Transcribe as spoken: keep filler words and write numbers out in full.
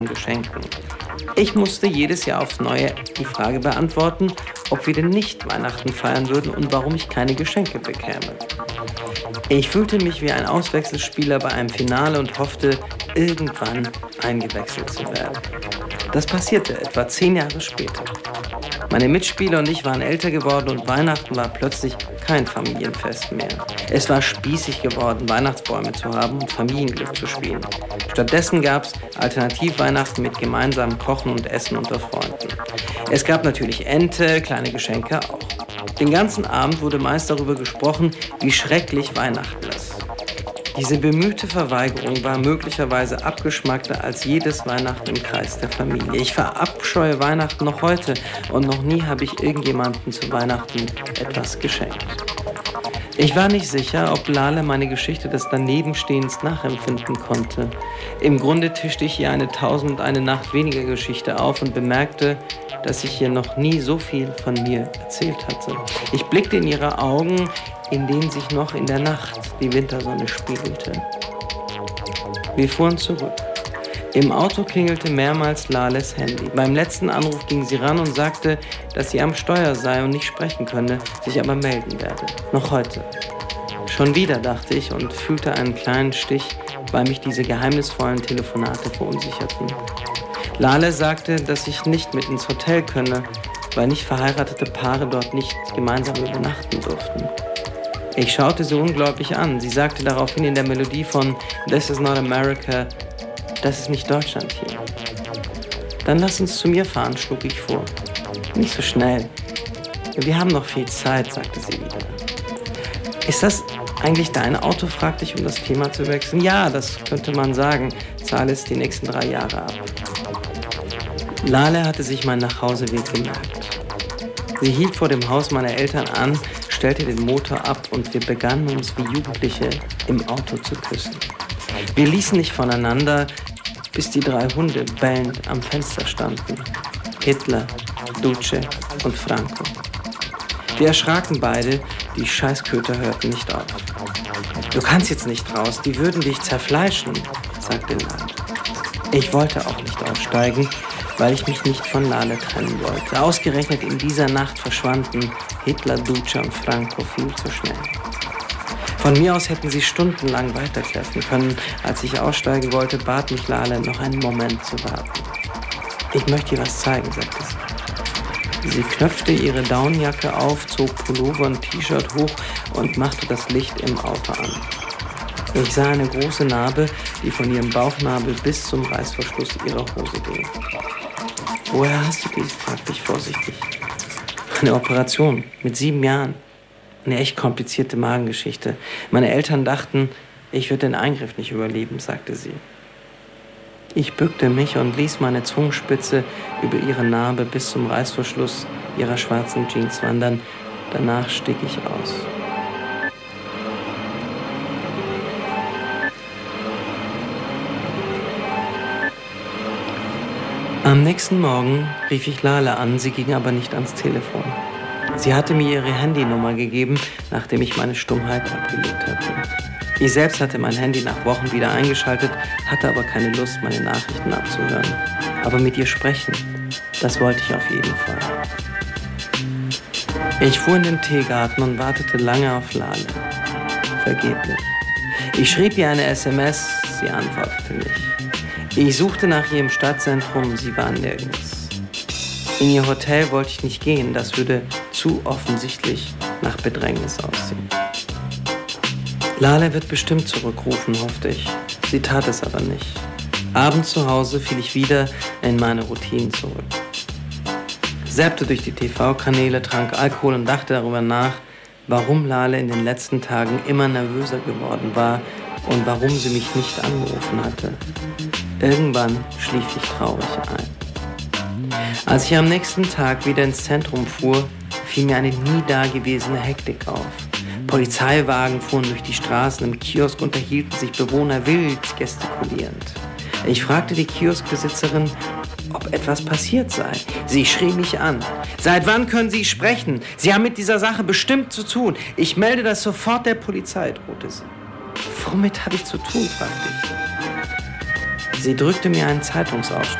Geschenken. Ich musste jedes Jahr aufs Neue die Frage beantworten, ob wir denn nicht Weihnachten feiern würden und warum ich keine Geschenke bekäme. Ich fühlte mich wie ein Auswechselspieler bei einem Finale und hoffte, irgendwann eingewechselt zu werden. Das passierte etwa zehn Jahre später. Meine Mitspieler und ich waren älter geworden und Weihnachten war plötzlich kein Familienfest mehr. Es war spießig geworden, Weihnachtsbäume zu haben und Familienglück zu spielen. Stattdessen gab es Alternativweihnachten mit gemeinsamem Kochen und Essen unter Freunden. Es gab natürlich Ente, kleine Geschenke auch. Den ganzen Abend wurde meist darüber gesprochen, wie schrecklich Weihnachten ist. Diese bemühte Verweigerung war möglicherweise abgeschmackter als jedes Weihnachten im Kreis der Familie. Ich verabscheue Weihnachten noch heute und noch nie habe ich irgendjemandem zu Weihnachten etwas geschenkt. Ich war nicht sicher, ob Lale meine Geschichte des Danebenstehens nachempfinden konnte. Im Grunde tischte ich ihr eine Tausend und eine Nacht weniger Geschichte auf und bemerkte, dass ich ihr noch nie so viel von mir erzählt hatte. Ich blickte in ihre Augen, in denen sich noch in der Nacht die Wintersonne spiegelte. Wir fuhren zurück. Im Auto klingelte mehrmals Lales Handy. Beim letzten Anruf ging sie ran und sagte, dass sie am Steuer sei und nicht sprechen könne, sich aber melden werde. Noch heute. Schon wieder, dachte ich und fühlte einen kleinen Stich, weil mich diese geheimnisvollen Telefonate verunsicherten. Lale sagte, dass ich nicht mit ins Hotel könne, weil nicht verheiratete Paare dort nicht gemeinsam übernachten durften. Ich schaute sie ungläubig an. Sie sagte daraufhin in der Melodie von This is not America, das ist nicht Deutschland hier. Dann lass uns zu mir fahren, schlug ich vor. Nicht so schnell. Wir haben noch viel Zeit, sagte sie wieder. Ist das eigentlich dein Auto, fragte ich, um das Thema zu wechseln. Ja, das könnte man sagen. Zahle es die nächsten drei Jahre ab. Lale hatte sich meinen Nachhauseweg gemerkt. Sie hielt vor dem Haus meiner Eltern an, stellte den Motor ab und wir begannen uns wie Jugendliche im Auto zu küssen. Wir ließen nicht voneinander, bis die drei Hunde bellend am Fenster standen. Hitler, Duce und Franco. Wir erschraken beide, die Scheißköter hörten nicht auf. Du kannst jetzt nicht raus, die würden dich zerfleischen, sagte Lale. Ich wollte auch nicht aussteigen, weil ich mich nicht von Lale trennen wollte. Ausgerechnet in dieser Nacht verschwanden Hitler, Duce und Franco viel zu schnell. Von mir aus hätten sie stundenlang weiterkläffen können. Als ich aussteigen wollte, bat mich Lale, noch einen Moment zu warten. Ich möchte dir was zeigen, sagte sie. Sie knöpfte ihre Daunenjacke auf, zog Pullover und T-Shirt hoch und machte das Licht im Auto an. Ich sah eine große Narbe, die von ihrem Bauchnabel bis zum Reißverschluss ihrer Hose ging. Woher hast du dies? Fragte ich vorsichtig. Eine Operation, mit sieben Jahren. Eine echt komplizierte Magengeschichte. Meine Eltern dachten, ich würde den Eingriff nicht überleben, sagte sie. Ich bückte mich und ließ meine Zungenspitze über ihre Narbe bis zum Reißverschluss ihrer schwarzen Jeans wandern. Danach stieg ich aus. Am nächsten Morgen rief ich Lale an, sie ging aber nicht ans Telefon. Sie hatte mir ihre Handynummer gegeben, nachdem ich meine Stummheit abgelegt hatte. Ich selbst hatte mein Handy nach Wochen wieder eingeschaltet, hatte aber keine Lust, meine Nachrichten abzuhören. Aber mit ihr sprechen, das wollte ich auf jeden Fall. Ich fuhr in den Teegarten und wartete lange auf Lale. Vergeblich. Ich schrieb ihr eine S M S, sie antwortete nicht. Ich suchte nach ihr im Stadtzentrum, sie war nirgends. In ihr Hotel wollte ich nicht gehen, das würde zu offensichtlich nach Bedrängnis aussehen. Lale wird bestimmt zurückrufen, hoffte ich. Sie tat es aber nicht. Abends zu Hause fiel ich wieder in meine Routinen zurück. Zappte durch die T V-Kanäle, trank Alkohol und dachte darüber nach, warum Lale in den letzten Tagen immer nervöser geworden war und warum sie mich nicht angerufen hatte. Irgendwann schlief ich traurig ein. Als ich am nächsten Tag wieder ins Zentrum fuhr, fiel mir eine nie dagewesene Hektik auf. Polizeiwagen fuhren durch die Straßen, im Kiosk unterhielten sich Bewohner wild gestikulierend. Ich fragte die Kioskbesitzerin, ob etwas passiert sei. Sie schrie mich an. Seit wann können Sie sprechen? Sie haben mit dieser Sache bestimmt zu tun. Ich melde das sofort der Polizei, drohte sie. Womit habe ich zu tun, fragte ich. Sie drückte mir einen Zeitungsausschnitt